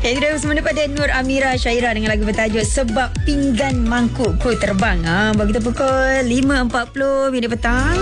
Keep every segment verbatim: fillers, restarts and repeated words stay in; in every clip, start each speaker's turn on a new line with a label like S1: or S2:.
S1: Yang kita semua pada Nur Amira Syaira dengan lagu bertajuk Sebab Pinggan Mangkukku Terbang. Ha, bagi kita pukul lima empat puluh minit petang.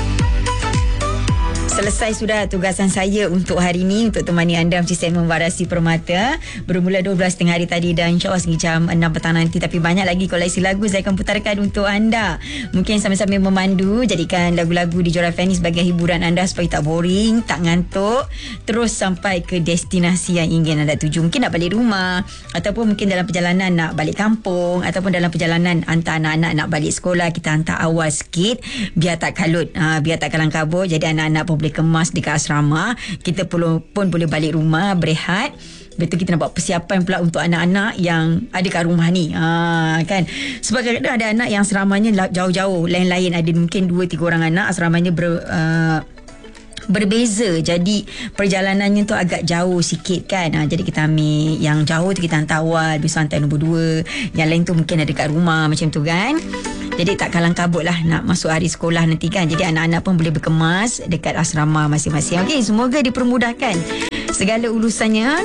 S1: Selesai sudah tugasan saya untuk hari ini, untuk temani anda macam segmen Warasi Permata. Bermula dua belas tengah hari tadi dan insyaAllah sehingga jam enam petang nanti. Tapi banyak lagi koleksi lagu saya akan putarkan untuk anda. Mungkin sambil-sambil memandu, jadikan lagu-lagu di Jora F M sebagai hiburan anda supaya tak boring, tak ngantuk, terus sampai ke destinasi yang ingin anda tuju. Mungkin nak balik rumah, ataupun mungkin dalam perjalanan nak balik kampung, ataupun dalam perjalanan hantar anak-anak nak balik sekolah, kita hantar awal sikit biar tak kalut, ha, biar tak kalang kabut. Jadi anak-anak pun boleh kemas dekat asrama. Kita pun, pun boleh balik rumah berehat. Betul, kita nak buat persiapan pula untuk anak-anak yang ada kat rumah ni, ha, kan. Sebab kadang-kadang ada anak yang asramanya jauh-jauh, lain-lain, ada mungkin dua tiga orang anak asramanya ber, uh, berbeza, jadi perjalanannya tu agak jauh sikit kan. Ha, jadi kita ambil yang jauh tu, kita hantar awal, besok hantar nombor dua, yang lain tu mungkin ada kat rumah, macam tu kan. Jadi tak kalang kabut lah nak masuk hari sekolah nanti kan. Jadi anak-anak pun boleh berkemas dekat asrama masing-masing. Okey, semoga dipermudahkan segala urusannya.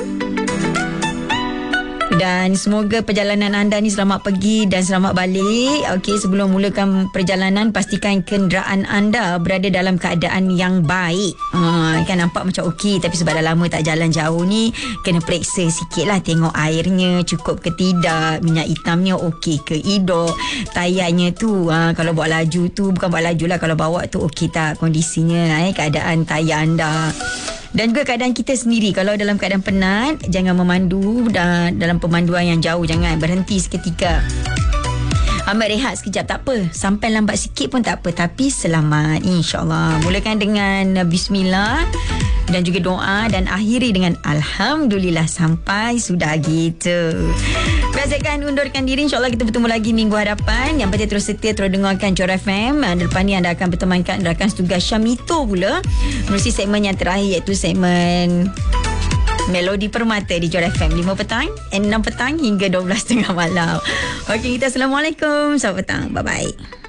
S1: Dan semoga perjalanan anda ni selamat pergi dan selamat balik. Okey, sebelum mulakan perjalanan, pastikan kenderaan anda berada dalam keadaan yang baik. Ha, kan nampak macam okey, tapi sebab dah lama tak jalan jauh ni, kena periksa sikit lah, tengok airnya cukup ke tidak, minyak hitamnya okey ke hidup, tayarnya tu, ha, kalau bawa laju tu, bukan bawa laju lah, kalau bawa tu okey tak kondisinya, eh, keadaan tayar anda. Dan juga keadaan kita sendiri. Kalau dalam keadaan penat, jangan memandu dan dalam pemanduan yang jauh. Jangan berhenti seketika. Ambil rehat sekejap, tak apa. Sampai lambat sikit pun tak apa. Tapi selamat, insyaAllah. Mulakan dengan bismillah dan juga doa, dan akhiri dengan alhamdulillah sampai sudah gitu. Biasakan undurkan diri. InsyaAllah kita bertemu lagi minggu hadapan. Yang penting terus setia, terus dengarkan Jora F M. Depan ni anda akan bertemankan rakan setugas Syamito pula menerusi segmen yang terakhir, iaitu segmen Melodi Permata di Jora F M. lima petang, enam petang hingga dua belas tengah malam. Okey, kita Assalamualaikum. Selamat petang. Bye-bye.